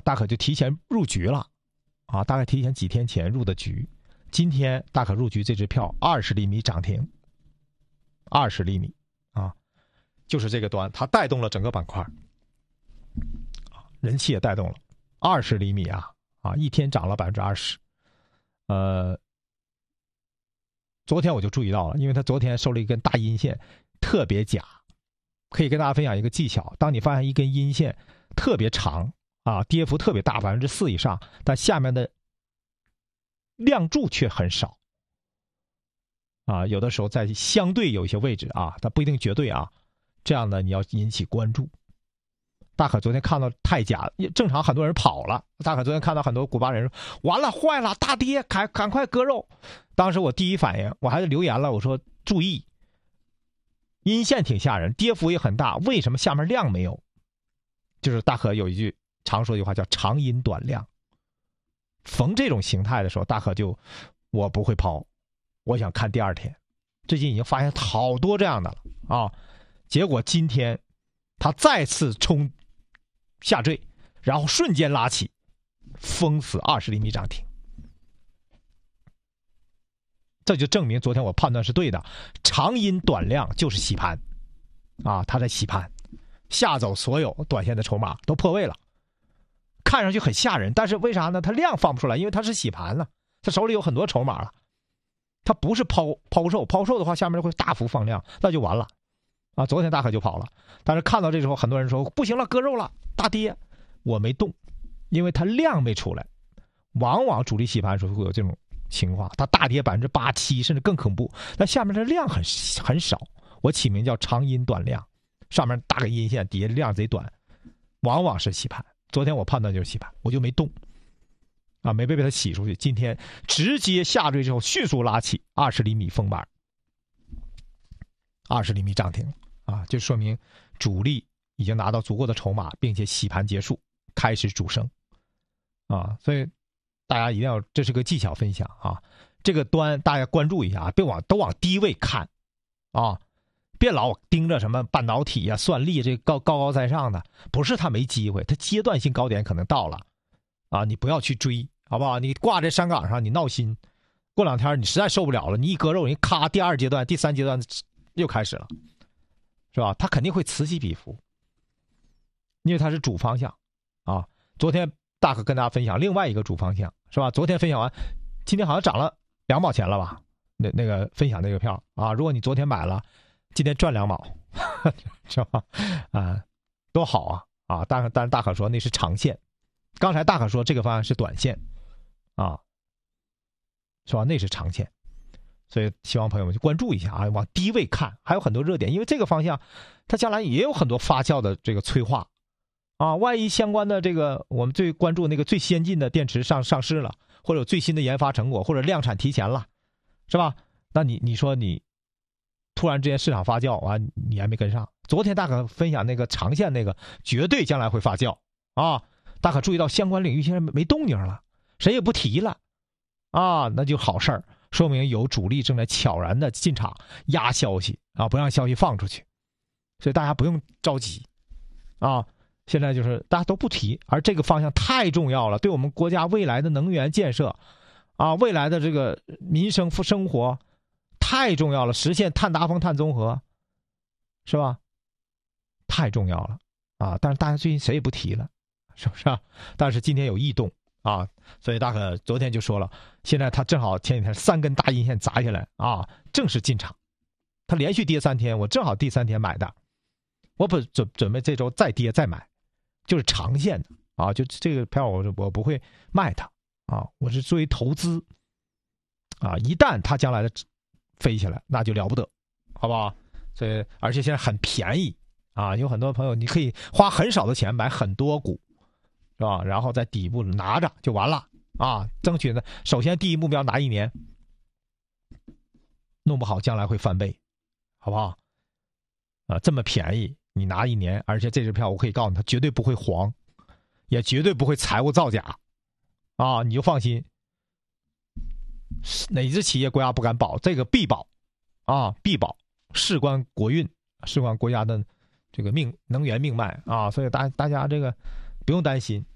大可就提前入局了啊，大概提前几天前入的局。今天大可入局这支票20厘米涨停，20厘米啊，就是这个端它带动了整个板块，人气也带动了20厘米啊，一天涨了20%。昨天我就注意到了，因为它昨天收了一根大阴线，特别假。可以跟大家分享一个技巧，当你发现一根阴线特别长啊，跌幅特别大，4%以上，但下面的量柱却很少啊，有的时候在相对有一些位置啊，它不一定绝对啊，这样呢你要引起关注。大可昨天看到太假，正常很多人跑了，大可昨天看到很多古巴人说完了坏了大跌，赶快割肉。当时我第一反应我还是留言了，我说注意，阴线挺吓人，跌幅也很大，为什么下面量没有？就是大可有一句常说一句话叫长阴短量，逢这种形态的时候，大可就我不会抛，我想看第二天。最近已经发现好多这样的了啊，结果今天他再次冲下坠，然后瞬间拉起，封死20厘米涨停。这就证明昨天我判断是对的，长阴短量就是洗盘啊，他在洗盘，吓走所有短线的筹码都破位了，看上去很吓人，但是为啥呢？他量放不出来，因为他是洗盘了，他手里有很多筹码了，他不是抛售的话，下面会大幅放量，那就完了啊！昨天大可就跑了，但是看到这时候，很多人说不行了，割肉了，大跌，我没动，因为它量没出来，往往主力洗盘的时候会有这种情况，它大跌8%、7%，甚至更恐怖，但下面的量很少，我起名叫长阴短量，上面大个阴线，底下量贼短，往往是洗盘。昨天我判断就是洗盘，我就没动啊，没被它洗出去。今天直接下坠之后迅速拉起20厘米封板，20厘米涨停啊，就说明主力已经拿到足够的筹码，并且洗盘结束，开始主升啊，所以大家一定要，这是个技巧分享啊，这个端大家关注一下，别都往低位看啊，别老盯着什么半导体啊、算力这高在上的，不是他没机会，他阶段性高点可能到了啊，你不要去追，好不好？你挂在山岗上，你闹心，过2天你实在受不了了，你一割肉，人咔，第2阶段、第3阶段又开始了，是吧？他肯定会此起彼伏，因为它是主方向啊。昨天大可跟大家分享另外一个主方向，是吧？昨天分享完，今天好像涨了2毛钱了吧？那个分享那个票啊，如果你昨天买了，今天赚2毛，是吧？啊，多好啊！但是大可说那是长线，刚才大可说这个方向是短线，啊，是吧？那是长线，所以希望朋友们去关注一下啊，往低位看，还有很多热点，因为这个方向它将来也有很多发酵的这个催化啊，万一相关的这个我们最关注那个最先进的电池上市了，或者有最新的研发成果，或者量产提前了，是吧？那你说你突然之间市场发酵啊，你还没跟上。昨天大可分享那个长线那个绝对将来会发酵啊，大可注意到相关领域现在没动静了，谁也不提了啊，那就好事儿，说明有主力正在悄然的进场压消息啊，不让消息放出去，所以大家不用着急啊。现在就是大家都不提，而这个方向太重要了，对我们国家未来的能源建设啊，未来的这个民生生活太重要了，实现碳达峰、碳中和，是吧？太重要了啊！但是大家最近谁也不提了，是不是啊？但是今天有异动啊，所以大可昨天就说了，现在他正好前几天3根大阴线砸下来啊，正式进场。他连续跌3天，我正好第3天买的，我准备这周再跌再买，就是长线的啊，就这个票我不会卖它啊，我是作为投资啊，一旦它将来的飞起来，那就了不得，好不好？所以而且现在很便宜啊，有很多朋友你可以花很少的钱买很多股，是吧？然后在底部拿着就完了啊，争取呢，首先第一目标拿1年，弄不好将来会翻倍，好不好？啊，这么便宜，你拿1年，而且这支票我可以告诉你，它绝对不会黄，也绝对不会财务造假啊，你就放心。哪支企业国家不敢保？这个必保啊，必保，事关国运，事关国家的这个能源命脉啊，所以大家这个不用担心